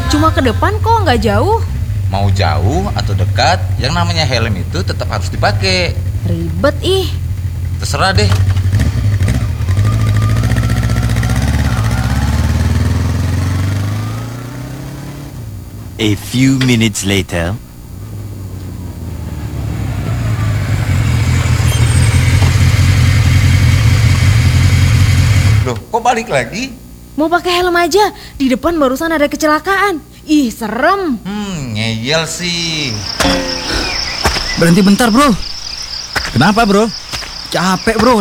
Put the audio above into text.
Cuma ke depan kok, nggak jauh. Mau jauh atau dekat, yang namanya helm itu tetap harus dipakai. Ribet ih. Terserah deh. A few minutes later. Loh, kok balik lagi? Mau pakai helm aja. Di depan barusan ada kecelakaan. Ih, serem. Ngeyel sih. Berhenti bentar bro. Kenapa bro? Capek bro.